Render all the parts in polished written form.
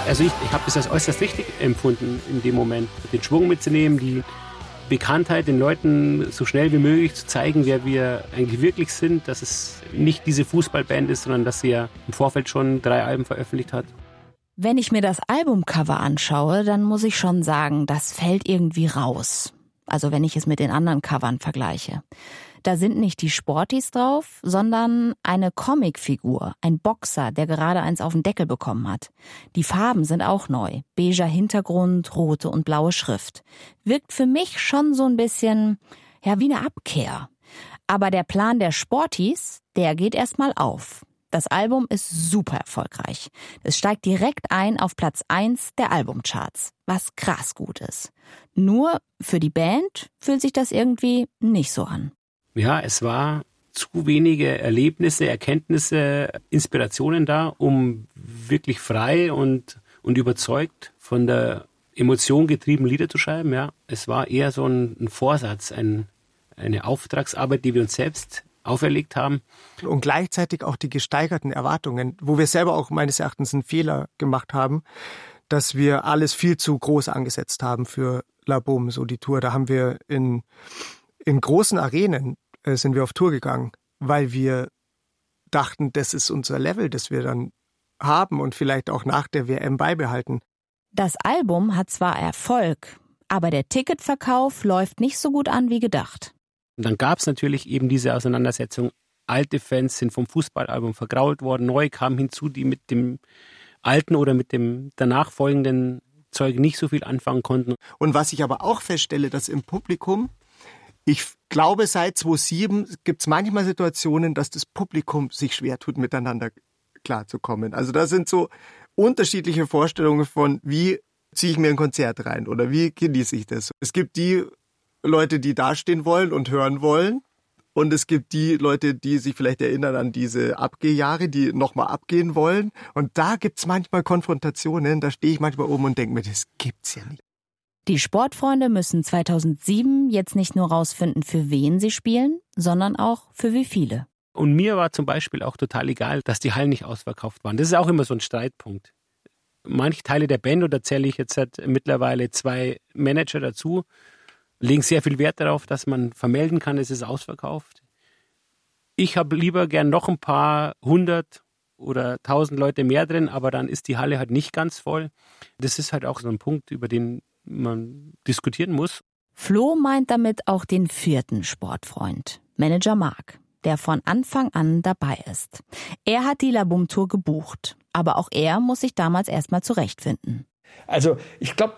Also ich habe das als äußerst wichtig empfunden, in dem Moment den Schwung mitzunehmen, die Bekanntheit den Leuten so schnell wie möglich zu zeigen, wer wir eigentlich wirklich sind, dass es nicht diese Fußballband ist, sondern dass sie ja im Vorfeld schon 3 Alben veröffentlicht hat. Wenn ich mir das Albumcover anschaue, dann muss ich schon sagen, das fällt irgendwie raus. Also wenn ich es mit den anderen Covern vergleiche. Da sind nicht die Sporties drauf, sondern eine Comicfigur, ein Boxer, der gerade eins auf den Deckel bekommen hat. Die Farben sind auch neu. Beiger Hintergrund, rote und blaue Schrift. Wirkt für mich schon so ein bisschen, ja, wie eine Abkehr. Aber der Plan der Sporties, der geht erstmal auf. Das Album ist super erfolgreich. Es steigt direkt ein auf Platz 1 der Albumcharts, was krass gut ist. Nur für die Band fühlt sich das irgendwie nicht so an. Ja, es war zu wenige Erlebnisse, Erkenntnisse, Inspirationen da, um wirklich frei und überzeugt von der Emotion getrieben Lieder zu schreiben. Ja, es war eher so ein Vorsatz, eine Auftragsarbeit, die wir uns selbst auferlegt haben. Und gleichzeitig auch die gesteigerten Erwartungen, wo wir selber auch meines Erachtens einen Fehler gemacht haben, dass wir alles viel zu groß angesetzt haben für L'Album, so die Tour. Da haben wir in großen Arenen sind wir auf Tour gegangen, weil wir dachten, das ist unser Level, das wir dann haben und vielleicht auch nach der WM beibehalten. Das Album hat zwar Erfolg, aber der Ticketverkauf läuft nicht so gut an wie gedacht. Und dann gab es natürlich eben diese Auseinandersetzung. Alte Fans sind vom Fußballalbum vergrault worden, neue kamen hinzu, die mit dem alten oder mit dem danach folgenden Zeug nicht so viel anfangen konnten. Und was ich aber auch feststelle, dass im Publikum, ich glaube, seit 2007 gibt es manchmal Situationen, dass das Publikum sich schwer tut, miteinander klarzukommen. Also da sind so unterschiedliche Vorstellungen von, wie ziehe ich mir ein Konzert rein oder wie genieße ich das. Es gibt die Leute, die dastehen wollen und hören wollen. Und es gibt die Leute, die sich vielleicht erinnern an diese Abgehjahre, die nochmal abgehen wollen. Und da gibt es manchmal Konfrontationen, da stehe ich manchmal oben und denke mir, das gibt's ja nicht. Die Sportfreunde müssen 2007 jetzt nicht nur rausfinden, für wen sie spielen, sondern auch für wie viele. Und mir war zum Beispiel auch total egal, dass die Hallen nicht ausverkauft waren. Das ist auch immer so ein Streitpunkt. Manche Teile der Band, und da zähle ich jetzt halt mittlerweile 2 Manager dazu, legen sehr viel Wert darauf, dass man vermelden kann, es ist ausverkauft. Ich habe lieber gern noch ein paar 100 oder 1000 Leute mehr drin, aber dann ist die Halle halt nicht ganz voll. Das ist halt auch so ein Punkt, über den man diskutieren muss. Flo meint damit auch den 4. Sportfreund, Manager Marc, der von Anfang an dabei ist. Er hat die L'Album-Tour gebucht, aber auch er muss sich damals erstmal zurechtfinden. Also ich glaube,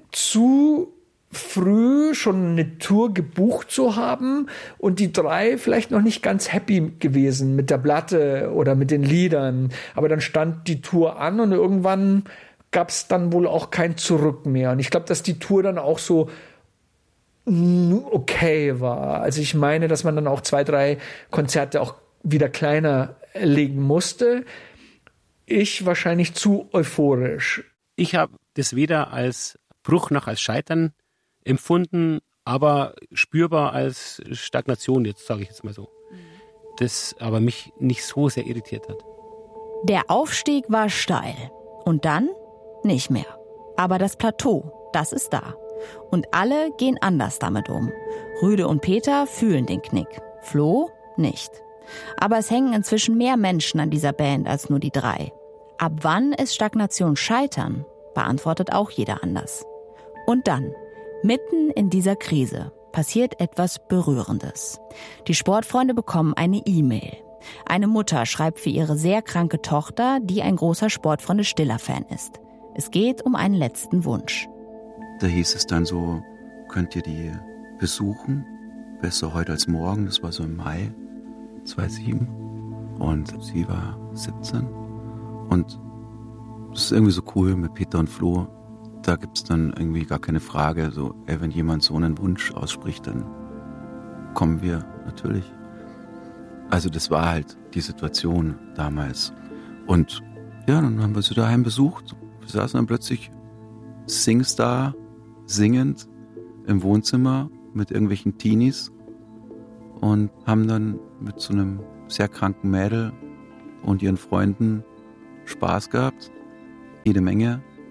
zu früh schon eine Tour gebucht zu haben und die 3 vielleicht noch nicht ganz happy gewesen mit der Platte oder mit den Liedern. Aber dann stand die Tour an und irgendwann gab es dann wohl auch kein Zurück mehr. Und ich glaube, dass die Tour dann auch so okay war. Also ich meine, dass man dann auch 2, 3 Konzerte auch wieder kleiner legen musste. Ich wahrscheinlich zu euphorisch. Ich habe das weder als Bruch noch als Scheitern empfunden, aber spürbar als Stagnation, jetzt sage ich jetzt mal so. Das aber mich nicht so sehr irritiert hat. Der Aufstieg war steil und dann nicht mehr. Aber das Plateau, das ist da. Und alle gehen anders damit um. Rüde und Peter fühlen den Knick, Flo nicht. Aber es hängen inzwischen mehr Menschen an dieser Band als nur die 3. Ab wann ist Stagnation Scheitern, beantwortet auch jeder anders. Und dann, mitten in dieser Krise, passiert etwas Berührendes. Die Sportfreunde bekommen eine E-Mail. Eine Mutter schreibt für ihre sehr kranke Tochter, die ein großer Sportfreunde-Stiller-Fan ist. Es geht um einen letzten Wunsch. Da hieß es dann so, könnt ihr die besuchen? Besser heute als morgen. Das war so im Mai 2007. Und sie war 17. Und das ist irgendwie so cool mit Peter und Flo. Da gibt es dann irgendwie gar keine Frage. So, wenn jemand so einen Wunsch ausspricht, dann kommen wir natürlich. Also das war halt die Situation damals. Und ja, dann haben wir sie daheim besucht. Wir saßen dann plötzlich Singstar singend im Wohnzimmer mit irgendwelchen Teenies und haben dann mit so einem sehr kranken Mädel und ihren Freunden Spaß gehabt. Jede Menge.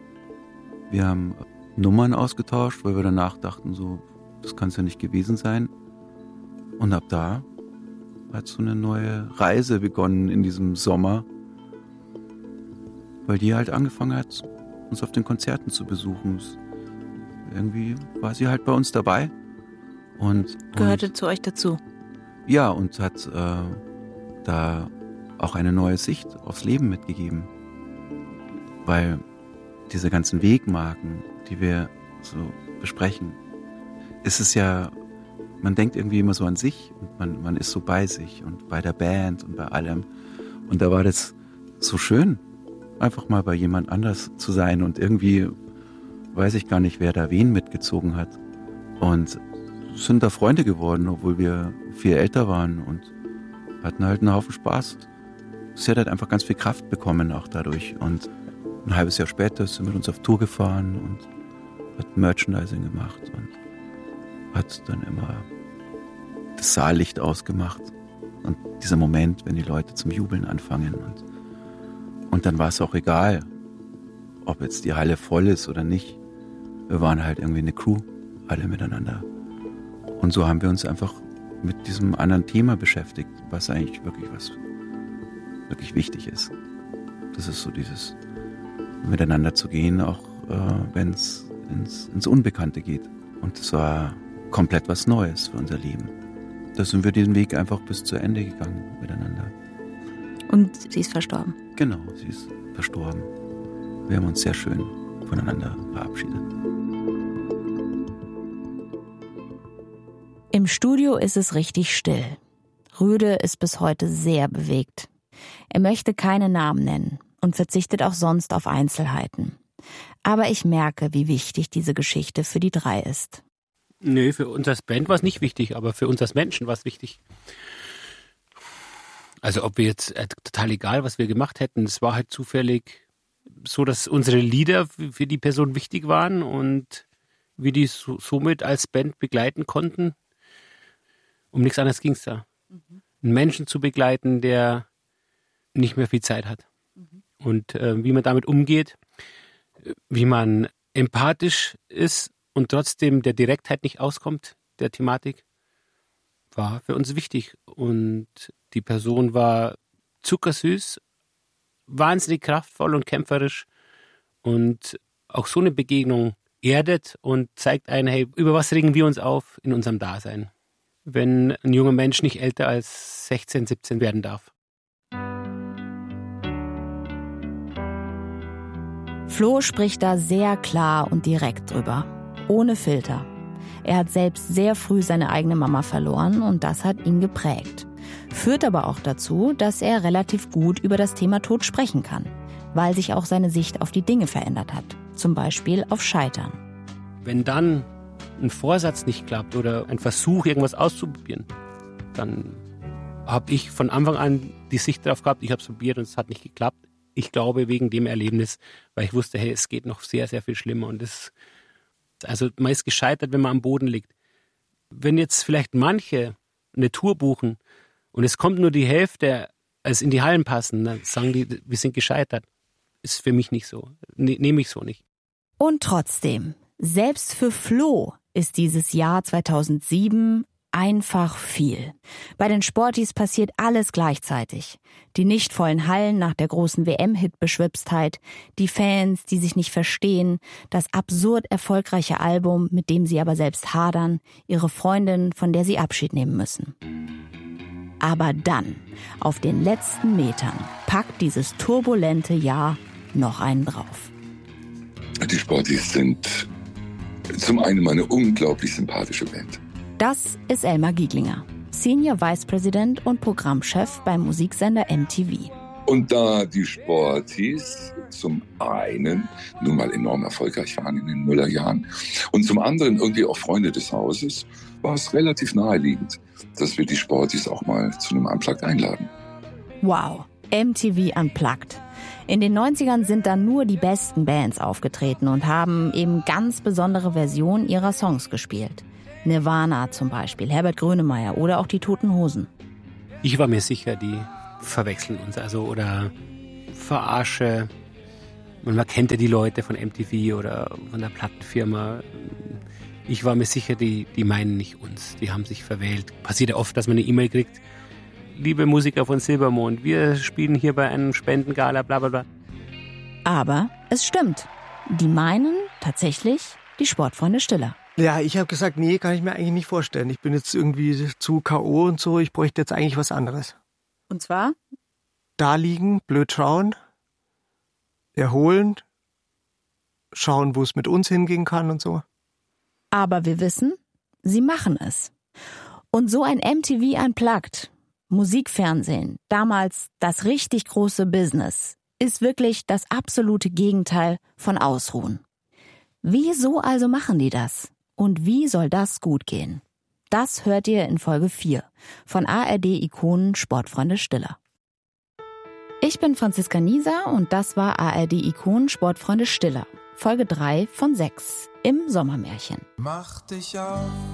Wir haben Nummern ausgetauscht, weil wir danach dachten, so, das kann es ja nicht gewesen sein. Und ab da hat so eine neue Reise begonnen in diesem Sommer, weil die halt angefangen hat, uns auf den Konzerten zu besuchen. Irgendwie war sie halt bei uns dabei. Und gehörte zu euch dazu. Ja, und hat da auch eine neue Sicht aufs Leben mitgegeben. Weil diese ganzen Wegmarken, die wir so besprechen, ist es ja, man denkt irgendwie immer so an sich und man ist so bei sich und bei der Band und bei allem. Und da war das so schön, einfach mal bei jemand anders zu sein und irgendwie weiß ich gar nicht, wer da wen mitgezogen hat. Und sind da Freunde geworden, obwohl wir viel älter waren und hatten halt einen Haufen Spaß. Sie hat halt einfach ganz viel Kraft bekommen auch dadurch. Und ein halbes Jahr später ist sie mit uns auf Tour gefahren und hat Merchandising gemacht und hat dann immer das Saallicht ausgemacht. Und dieser Moment, wenn die Leute zum Jubeln anfangen. Und dann war es auch egal, ob jetzt die Halle voll ist oder nicht. Wir waren halt irgendwie eine Crew, alle miteinander. Und so haben wir uns einfach mit diesem anderen Thema beschäftigt, was eigentlich wirklich wichtig ist. Das ist so dieses miteinander zu gehen, auch wenn es ins Unbekannte geht. Und es war komplett was Neues für unser Leben. Da sind wir diesen Weg einfach bis zu Ende gegangen miteinander. Und sie ist verstorben? Genau, sie ist verstorben. Wir haben uns sehr schön voneinander verabschiedet. Im Studio ist es richtig still. Rüde ist bis heute sehr bewegt. Er möchte keine Namen nennen und verzichtet auch sonst auf Einzelheiten. Aber ich merke, wie wichtig diese Geschichte für die drei ist. Nö, für uns als Band war es nicht wichtig, aber für uns als Menschen war es wichtig. Also ob wir jetzt, total egal, was wir gemacht hätten, es war halt zufällig so, dass unsere Lieder für die Person wichtig waren und wir die somit als Band begleiten konnten. Um nichts anderes ging es da. Einen Menschen zu begleiten, der nicht mehr viel Zeit hat. Und wie man damit umgeht, wie man empathisch ist und trotzdem der Direktheit nicht auskommt, der Thematik, war für uns wichtig. Und die Person war zuckersüß, wahnsinnig kraftvoll und kämpferisch. Und auch so eine Begegnung erdet und zeigt einen, hey, über was regen wir uns auf in unserem Dasein, wenn ein junger Mensch nicht älter als 16, 17 werden darf. Flo spricht da sehr klar und direkt drüber, ohne Filter. Er hat selbst sehr früh seine eigene Mama verloren und das hat ihn geprägt. Führt aber auch dazu, dass er relativ gut über das Thema Tod sprechen kann, weil sich auch seine Sicht auf die Dinge verändert hat, zum Beispiel auf Scheitern. Wenn dann ein Vorsatz nicht klappt oder ein Versuch, irgendwas auszuprobieren, dann habe ich von Anfang an die Sicht darauf gehabt, ich habe es probiert und es hat nicht geklappt. Ich glaube wegen dem Erlebnis, weil ich wusste, hey, es geht noch sehr, sehr viel schlimmer. Und also man ist gescheitert, wenn man am Boden liegt. Wenn jetzt vielleicht manche eine Tour buchen und es kommt nur die Hälfte, als in die Hallen passen, dann sagen die, wir sind gescheitert. Ist für mich nicht so. Nehme ich so nicht. Und trotzdem, selbst für Flo ist dieses Jahr 2007 einfach viel. Bei den Sporties passiert alles gleichzeitig. Die nicht vollen Hallen nach der großen WM-Hit-Beschwipstheit, die Fans, die sich nicht verstehen, das absurd erfolgreiche Album, mit dem sie aber selbst hadern, ihre Freundin, von der sie Abschied nehmen müssen. Aber dann, auf den letzten Metern, packt dieses turbulente Jahr noch einen drauf. Die Sporties sind zum einen eine unglaublich sympathische Band. Das ist Elmar Gieglinger, Senior Vice President und Programmchef beim Musiksender MTV. Und da die Sporties zum einen nun mal enorm erfolgreich waren in den Nullerjahren und zum anderen irgendwie auch Freunde des Hauses, war es relativ naheliegend, dass wir die Sporties auch mal zu einem Unplugged einladen. Wow, MTV Unplugged. In den 90ern sind dann nur die besten Bands aufgetreten und haben eben ganz besondere Versionen ihrer Songs gespielt. Nirvana zum Beispiel, Herbert Grönemeyer oder auch die Toten Hosen. Ich war mir sicher, die verwechseln uns oder verarsche Und man kennt ja die Leute von MTV oder von der Plattenfirma. Ich war mir sicher, die meinen nicht uns. Die haben sich verwählt. Passiert ja oft, dass man eine E-Mail kriegt. Liebe Musiker von Silbermond, wir spielen hier bei einem Spendengala, bla bla bla. Aber es stimmt. Die meinen tatsächlich die Sportfreunde Stiller. Ja, ich habe gesagt, nee, kann ich mir eigentlich nicht vorstellen. Ich bin jetzt irgendwie zu K.O. und so. Ich bräuchte jetzt eigentlich was anderes. Und zwar? Da liegen, blöd schauen, erholen, schauen, wo es mit uns hingehen kann und so. Aber wir wissen, sie machen es. Und so ein MTV Unplugged, Musikfernsehen, damals das richtig große Business, ist wirklich das absolute Gegenteil von Ausruhen. Wieso also machen die das? Und wie soll das gut gehen? Das hört ihr in Folge 4 von ARD-Ikonen Sportfreunde Stiller. Ich bin Franziska Nieser und das war ARD-Ikonen Sportfreunde Stiller, Folge 3 von 6 im Sommermärchen. Mach dich auf.